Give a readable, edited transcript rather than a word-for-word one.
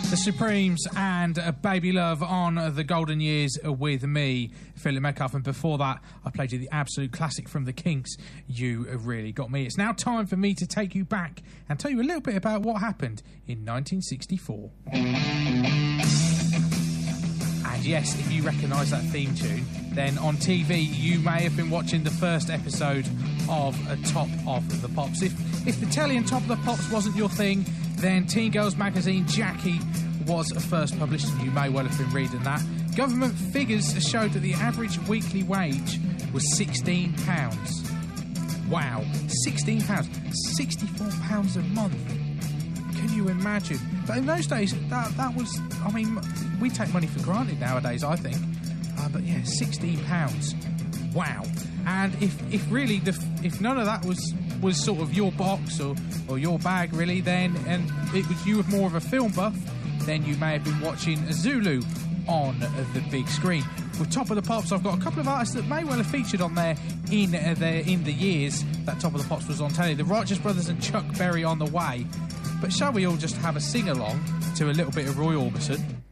The Supremes and Baby Love on The Golden Years with me, Philip Metcalfe. And before that, I played you the absolute classic from the Kinks, You Really Got Me. It's now time for me to take you back and tell you a little bit about what happened in 1964. And yes, if you recognise that theme tune, then on TV you may have been watching the first episode of Top of the Pops. If the telly and Top of the Pops wasn't your thing, then Teen Girls magazine Jackie was first published, and you may well have been reading that. Government figures showed that the average weekly wage was £16. Wow, £16, £64 a month. Can you imagine? But in those days, that was, I mean, we take money for granted nowadays, I think. But yeah, £16. Wow. And if really, if none of that was sort of your box or your bag, really, then, and it was you were more of a film buff, then you may have been watching Zulu on the big screen. With Top of the Pops, I've got a couple of artists that may well have featured on there in the years that Top of the Pops was on telly. The Righteous Brothers and Chuck Berry on the way. But shall we all just have a sing-along to a little bit of Roy Orbison?